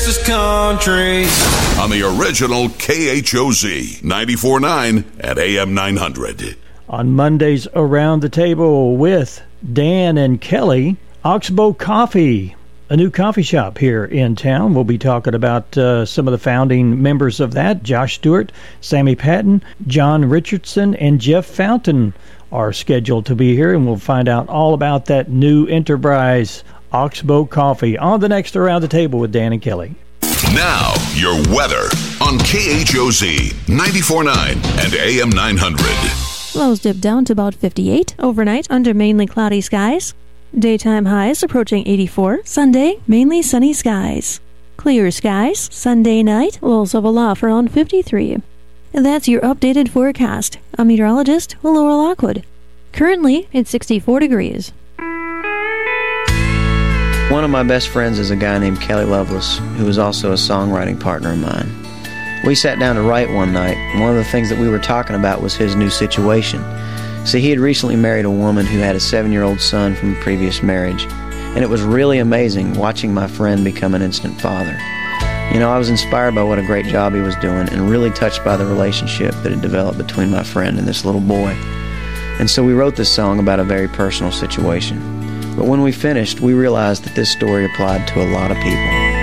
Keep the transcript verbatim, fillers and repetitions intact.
Texas country. On the original K H O Z ninety-four point nine at A M nine hundred. On Mondays, Around the Table with Dan and Kelly, Oxbow Coffee, a new coffee shop here in town. We'll be talking about uh, some of the founding members of that. Josh Stewart, Sammy Patton, John Richardson, and Jeff Fountain are scheduled to be here, and we'll find out all about that new enterprise, Oxbow Coffee, on the next Around the Table with Dan and Kelly. Now, your weather on K H O Z ninety-four point nine and A M nine hundred. Lows dip down to about fifty-eight overnight under mainly cloudy skies. Daytime highs approaching eighty-four. Sunday, mainly sunny skies. Clear skies. Sunday night, lows of a low around fifty-three. And that's your updated forecast. I'm meteorologist Laura Lockwood. Currently, it's sixty-four degrees. One of my best friends is a guy named Kelly Lovelace, who is also a songwriting partner of mine. We sat down to write one night, and one of the things that we were talking about was his new situation. See, he had recently married a woman who had a seven-year-old son from a previous marriage, and it was really amazing watching my friend become an instant father. You know, I was inspired by what a great job he was doing and really touched by the relationship that had developed between my friend and this little boy. And so we wrote this song about a very personal situation. But when we finished, we realized that this story applied to a lot of people.